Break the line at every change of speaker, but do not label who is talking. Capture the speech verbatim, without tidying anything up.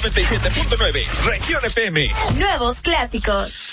noventa y siete punto nueve, Región F M.
Nuevos clásicos.